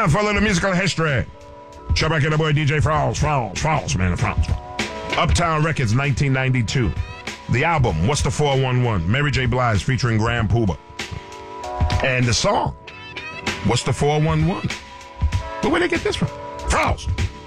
Time for a little musical history. Show back in the boy DJ Frowls, man, Frowls. Uptown Records, 1992. The album, What's the 411? Mary J. Blige featuring Grand Puba. And the song, What's the 411? But where'd they get this from? Frowls.